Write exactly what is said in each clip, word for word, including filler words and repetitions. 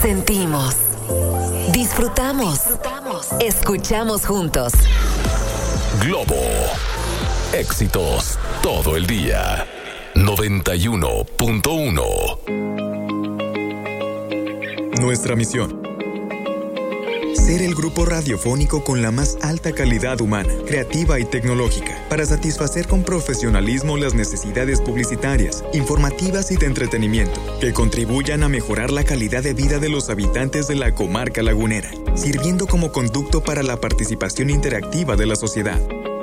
Sentimos, disfrutamos, disfrutamos, escuchamos juntos. Globo, éxitos todo el día. noventa y uno punto uno. Nuestra misión: ser el grupo radiofónico con la más alta calidad humana, creativa y tecnológica, para satisfacer con profesionalismo las necesidades publicitarias, informativas y de entretenimiento, que contribuyan a mejorar la calidad de vida de los habitantes de la comarca lagunera, sirviendo como conducto para la participación interactiva de la sociedad.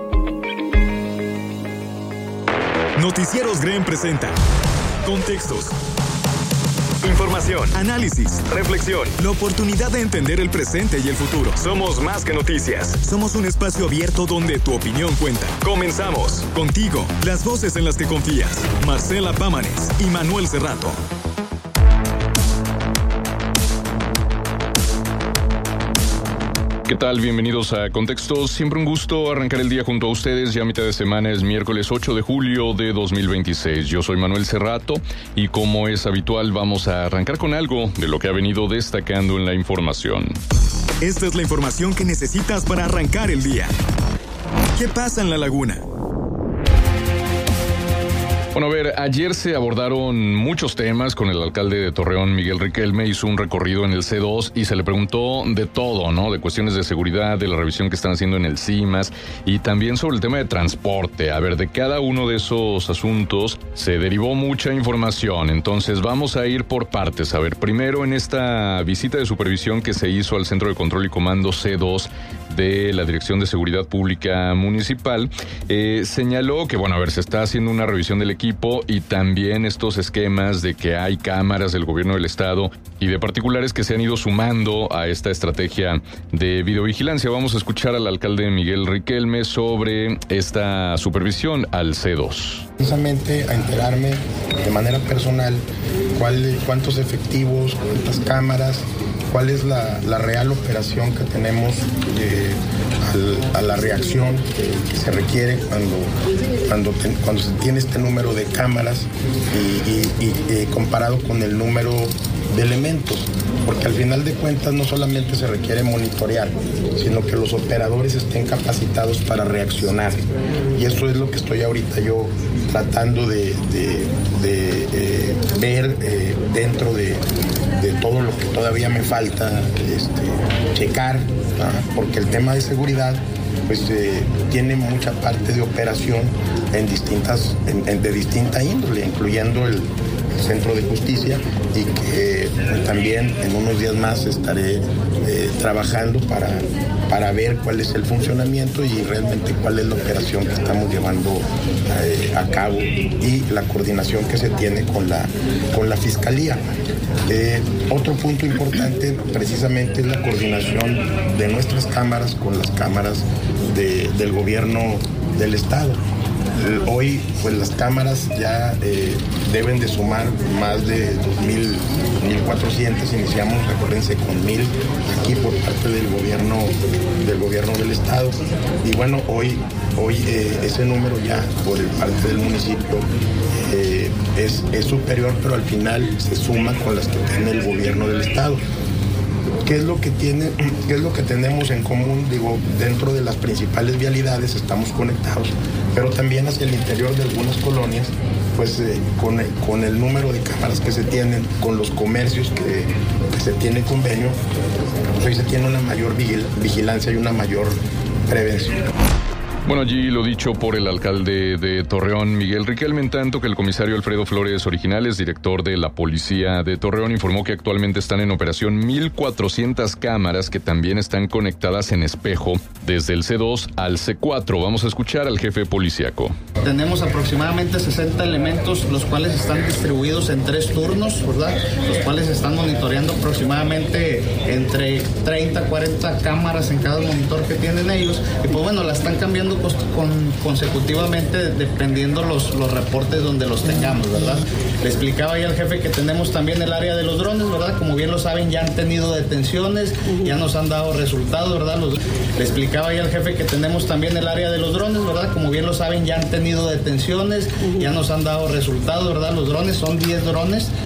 Noticieros Green presenta Contextos. Información, análisis, reflexión, la oportunidad de entender el presente y el futuro. Somos más que noticias. Somos un espacio abierto donde tu opinión cuenta. Comenzamos. Contigo, las voces en las que confías. Marcela Pámanes y Manuel Cerrato. ¿Qué tal? Bienvenidos a Contextos. Siempre un gusto arrancar el día junto a ustedes. Ya a mitad de semana es miércoles ocho de julio de dos mil veintiséis. Yo soy Manuel Cerrato y como es habitual vamos a arrancar con algo de lo que ha venido destacando en la información. Esta es la información que necesitas para arrancar el día. ¿Qué pasa en la laguna? Bueno, a ver, ayer se abordaron muchos temas con el alcalde de Torreón, Miguel Riquelme. Hizo un recorrido en el C dos y se le preguntó de todo, ¿no? De cuestiones de seguridad, de la revisión que están haciendo en el CIMAS y también sobre el tema de transporte. A ver, de cada uno de esos asuntos se derivó mucha información. Entonces vamos a ir por partes. A ver, primero en esta visita de supervisión que se hizo al Centro de Control y Comando C dos de la Dirección de Seguridad Pública Municipal, eh, señaló que, bueno, a ver, se está haciendo una revisión del equipo y también estos esquemas de que hay cámaras del gobierno del estado y de particulares que se han ido sumando a esta estrategia de videovigilancia. Vamos a escuchar al alcalde Miguel Riquelme sobre esta supervisión al C dos. Precisamente a enterarme de manera personal cuál, cuántos efectivos, cuántas cámaras, cuál es la, la real operación que tenemos eh, al, a la reacción que, que se requiere cuando, cuando, te, cuando se tiene este número de cámaras y, y, y eh, comparado con el número de elementos, porque al final de cuentas no solamente se requiere monitorear, sino que los operadores estén capacitados para reaccionar. Y eso es lo que estoy ahorita yo tratando de, de, de eh, ver eh, dentro de, de todo lo que todavía me falta este, checar, ¿no? Porque el tema de seguridad pues eh, tiene mucha parte de operación en distintas, en, en, de distinta índole, incluyendo el Centro de Justicia, y que eh, también en unos días más estaré eh, trabajando para, para ver cuál es el funcionamiento y realmente cuál es la operación que estamos llevando eh, a cabo y la coordinación que se tiene con la, con la Fiscalía. Eh, otro punto importante precisamente es la coordinación de nuestras cámaras con las cámaras de, del gobierno del estado. Hoy, pues las cámaras ya eh, deben de sumar más de dos mil, mil cuatrocientos. Iniciamos, recuérdense, con mil aquí por parte del gobierno del gobierno del estado. Y bueno, hoy, hoy eh, ese número ya por parte del municipio eh, es, es superior, pero al final se suma con las que tiene el gobierno del estado. ¿Qué es lo que tiene, qué es lo que tenemos en común? Digo, dentro de las principales vialidades estamos conectados, pero también hacia el interior de algunas colonias, pues eh, con, con el número de cámaras que se tienen, con los comercios que, que se tiene convenio, pues hoy se tiene una mayor vigil, vigilancia y una mayor prevención. Bueno, allí lo dicho por el alcalde de Torreón, Miguel Riquelme, en tanto que el comisario Alfredo Flores Originales, director de la Policía de Torreón, informó que actualmente están en operación mil cuatrocientas cámaras que también están conectadas en espejo desde el C dos al C cuatro. Vamos a escuchar al jefe policíaco. Tenemos aproximadamente sesenta elementos, los cuales están distribuidos en tres turnos, ¿verdad? Los cuales están monitoreando aproximadamente entre treinta a cuarenta cámaras en cada monitor que tienen ellos. Y pues bueno, la están cambiando Con, consecutivamente dependiendo los, los reportes donde los tengamos, ¿verdad? Le explicaba ya al jefe que tenemos también el área de los drones, ¿verdad? Como bien lo saben, ya han tenido detenciones, ya nos han dado resultados, ¿verdad? Los, le explicaba ya al jefe que tenemos también el área de los drones, ¿verdad? Como bien lo saben, ya han tenido detenciones, ya nos han dado resultados, ¿verdad? Los drones son diez drones,